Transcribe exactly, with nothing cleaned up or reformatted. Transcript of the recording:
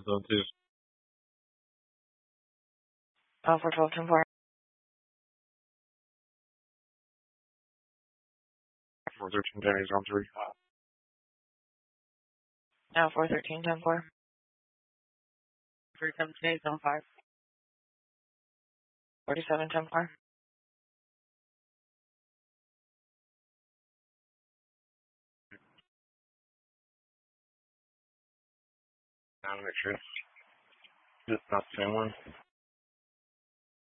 zone two. Oh, for twelve ten four. four thirteen ten zone three. No, four thirteen ten four. three seventeen zone five. forty-seven ten four. I'll make sure. It's not the same one.